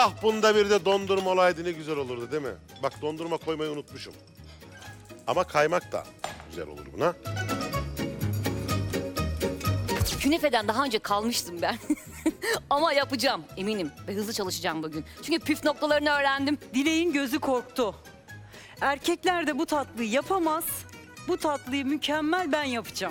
Ah bunda bir de dondurma olaydı ne güzel olurdu değil mi? Bak dondurma koymayı unutmuşum. Ama kaymak da güzel olur buna. Künefeden daha önce kalmıştım ben. Ama yapacağım eminim ve hızlı çalışacağım bugün. Çünkü püf noktalarını öğrendim. Dileğin gözü korktu. Erkekler de bu tatlıyı yapamaz. Bu tatlıyı mükemmel ben yapacağım.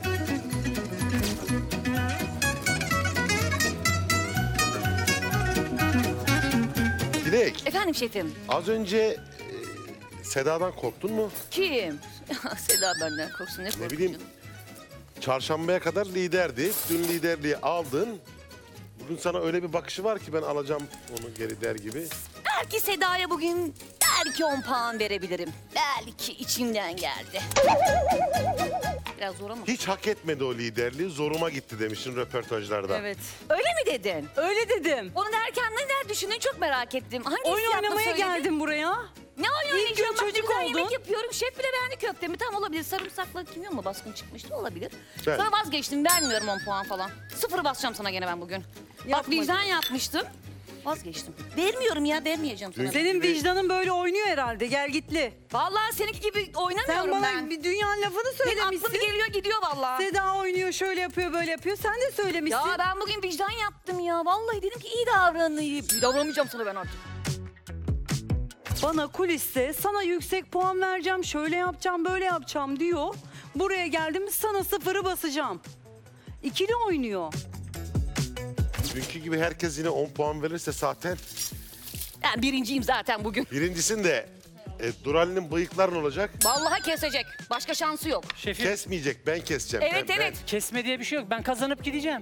Dilek, Efendim şefim. az önce Seda'dan korktun mu? Kim? Seda benden korksun ne korksun. Ne bileyim, çarşambaya kadar liderdi. Dün liderliği aldın. Bugün sana öyle bir bakışı var ki ben alacağım onu geri der gibi. Belki Seda'ya bugün belki 10 puan verebilirim. Belki içimden geldi. Biraz zor ama. Hiç hak etmedi o liderliği. Zoruma gitti demişsin röportajlarda. Evet. Öyle mi dedin? Öyle dedim. Onu derken neler düşündüğünü çok merak ettim. Hangi Oyun hissiyatla oynamaya söyledin? geldim buraya. Ne oyun İlk gün oynayacağım? Bak, çocuk güzel oldun. yemek yapıyorum. Şef bile beğendi köftemi. Tam olabilir. Sarımsaklı kimyon mu baskın çıkmıştı? Olabilir. Evet. Sonra vazgeçtim. Vermiyorum 10 puan falan. 0 basacağım sana gene ben bugün. Bak Yapma. vicdan yapmıştım. Vazgeçtim. Vermiyorum ya. Vermeyeceğim sana. Senin vicdanın böyle oynuyor herhalde. Gel gitli. Vallahi seninki gibi Sen oynamıyorum bana ben. bir dünya lafını Benim söylemişsin. aklım geliyor gidiyor vallahi. Seda oynuyor, şöyle yapıyor, böyle yapıyor. Sen de söylemişsin. Ya ben bugün vicdan yaptım ya. Vallahi dedim ki iyi davranayım. İyi davranmayacağım sana ben artık. Bana kuliste sana yüksek puan vereceğim, şöyle yapacağım, böyle yapacağım diyor. Buraya geldim sana 0'ı basacağım. İkili oynuyor. Dünkü gibi herkes yine 10 puan verirse zaten Ben birinciyim zaten bugün. birincisin de Durali'nin bıyıkları ne olacak? Vallahi kesecek. Başka şansı yok. Şefim Kesmeyecek, ben keseceğim. Evet ben. evet. kesme diye bir şey yok. Ben kazanıp gideceğim.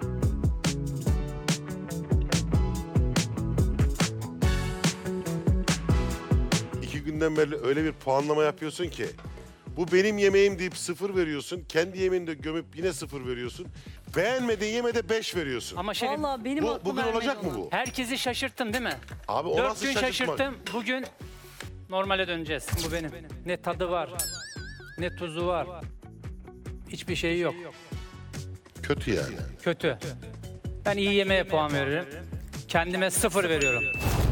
İki günden beri öyle bir puanlama yapıyorsun ki bu benim yemeğim deyip 0 veriyorsun. Kendi yemeğini de gömüp yine 0 veriyorsun. Beğenmediğin yemeğe 5 veriyorsun. Ama şefim Vallahi benim Bu, aklım bugün ermedi olacak mı ona. bu? herkesi şaşırttım değil mi? Abi o 4 nasıl gün şaşırtmak? şaşırttım. Bugün normale döneceğiz. Bu benim. Ne tadı var, ne tuzu var. Hiçbir şeyi yok. Kötü yani. Kötü. Ben iyi yemeğe puan veririm. Kendime 0 veriyorum.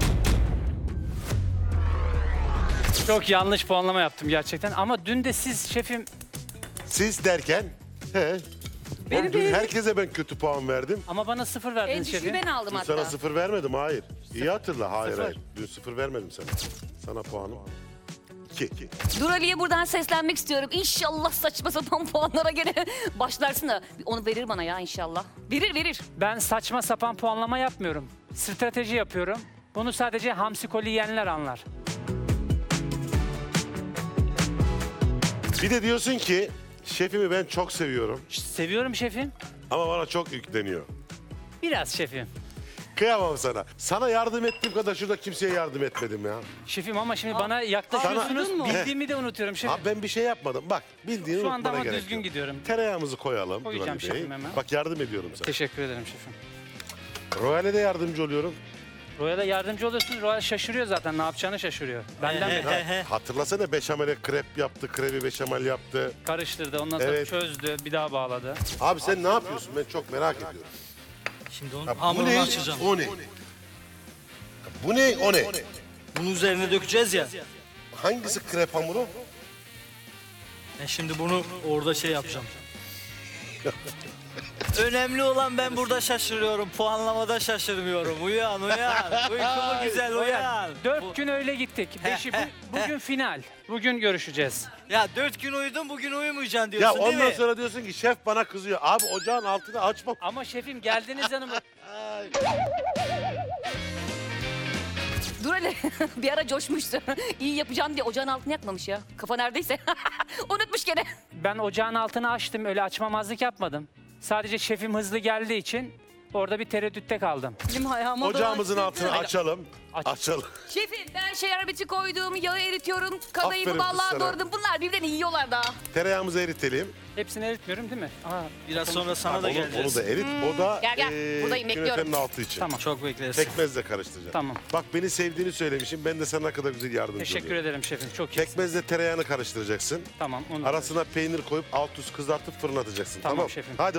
Çok yanlış puanlama yaptım gerçekten. Ama dün de siz şefim Siz derken he. Benim Dün benim- herkese ben kötü puan verdim. ama bana 0 En verdiniz düşüğü şefim. ben aldım Dün hatta. sana 0 vermedim, hayır. İyi hatırla, hayır Sıfır. hayır. Dün 0 vermedim sana. Sana puanım 2. Durali'ye buradan seslenmek istiyorum. İnşallah saçma sapan puanlara gene başlarsın da onu verir bana ya inşallah. Verir verir. Ben saçma sapan puanlama yapmıyorum. Strateji yapıyorum. Bunu sadece hamsi koli yiyenler anlar. Bir de diyorsun ki şefimi ben çok seviyorum Seviyorum şefim. ama bana çok yükleniyor. Biraz şefim. Kıyamam sana. Sana yardım ettiğim kadar şurada kimseye yardım etmedim ya. Şefim ama şimdi bana yaklaşıyorsunuz. Duydun mu? Bildiğimi de unutuyorum şefim. Abi ben bir şey yapmadım. Bak bildiğini Şu anda unutmana ama gerek düzgün yok. gidiyorum. Tereyağımızı koyalım. Koyacağım Durali Bey. şefim hemen. Bak yardım ediyorum sana. Teşekkür ederim şefim. Royal'e de yardımcı oluyorum. Royal'a yardımcı oluyorsunuz. Royal şaşırıyor zaten. Ne yapacağını şaşırıyor. Benden beri Hatırlasana beşamele krep yaptı, krebi beşamel yaptı. karıştırdı. Ondan sonra Evet. çözdü. Bir daha bağladı. Abi sen ne yapıyorsun? Ben çok merak ediyorum. Şimdi onun Ha, bu hamurunu ne? açacağım. O ne? Bu ne? O ne? Bunun üzerine dökeceğiz ya. Hangisi krep hamuru? Ben şimdi bunu orada şey yapacağım. Önemli olan ben burada şaşırıyorum. Puanlamada şaşırmıyorum. Uyan uyan. Uykumu güzel uyan. 4 gün öyle gittik. Bugün final. Bugün görüşeceğiz. Ya 4 gün uyudun bugün uyumayacaksın Ya diyorsun değil ondan mi? sonra diyorsun ki şef bana kızıyor. Abi ocağın altını açma. Ama şefim geldiniz yanıma. Durali bir ara coşmuştu. İyi yapacağım diye ocağın altını yakmamış ya. Kafa neredeyse. Unutmuş gene. Ben ocağın altını açtım. Öyle açmamazlık yapmadım. Sadece şefim hızlı geldiği için orada bir tereddütte kaldım. Benim ayağıma Ocağımızın dolaştı. altını açalım. Aç. Açalım. Şefim ben şerbeti koydum, yağı eritiyorum, kadayıfı Aferin kız vallahi sana. doğradım. Bunlar birbirlerini yiyorlar daha. Tereyağımızı eritelim. Hepsini eritmiyorum değil mi? Aa, Biraz sonra sana da Onu geleceğiz. da erit. O da Gel, gel. Buradayım, bekliyorum. künefenin altı için. Tamam. Çok bekleriz. Pekmezle karıştıracağım. Tamam. Bak beni sevdiğini söylemişim. Ben de sana ne kadar güzel yardımcı Teşekkür oluyorum. ederim şefim. Çok iyi. Pekmezle tereyağını karıştıracaksın. Tamam. Onu Arasına peynir koyup alt üst kızartıp fırına atacaksın. Tamam Tamam. şefim. Hadi